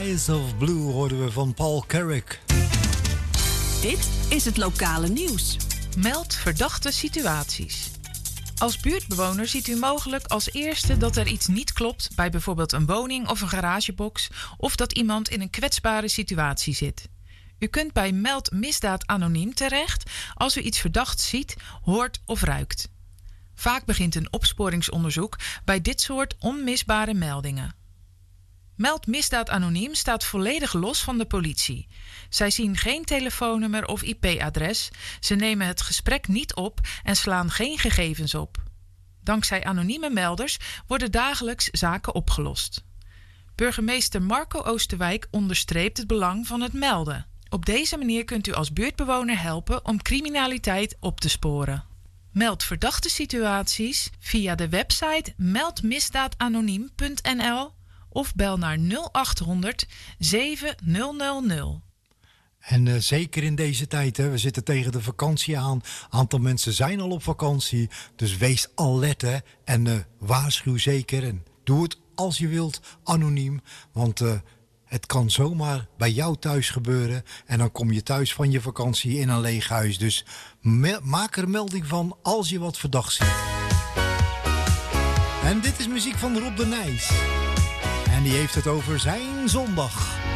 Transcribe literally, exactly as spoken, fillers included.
Skies of Blue hoorden we van Paul Carrick. Dit is het lokale nieuws. Meld verdachte situaties. Als buurtbewoner ziet u mogelijk als eerste dat er iets niet klopt bij bijvoorbeeld een woning of een garagebox of dat iemand in een kwetsbare situatie zit. U kunt bij Meld Misdaad Anoniem terecht als u iets verdachts ziet, hoort of ruikt. Vaak begint een opsporingsonderzoek bij dit soort onmisbare meldingen. Meld Misdaad Anoniem staat volledig los van de politie. Zij zien geen telefoonnummer of I P-adres, ze nemen het gesprek niet op en slaan geen gegevens op. Dankzij anonieme melders worden dagelijks zaken opgelost. Burgemeester Marco Oosterwijk onderstreept het belang van het melden. Op deze manier kunt u als buurtbewoner helpen om criminaliteit op te sporen. Meld verdachte situaties via de website meld misdaad anoniem punt n l of bel naar nul acht honderd zeven nul nul nul. En uh, zeker in deze tijd, hè, we zitten tegen de vakantie aan. Een aantal mensen zijn al op vakantie. Dus wees alert, hè, en uh, waarschuw zeker. En doe het als je wilt anoniem. Want uh, het kan zomaar bij jou thuis gebeuren. En dan kom je thuis van je vakantie in een leeg huis. Dus me- maak er melding van als je wat verdacht ziet. En dit is muziek van Rob de Nijs. En die heeft het over zijn zondag.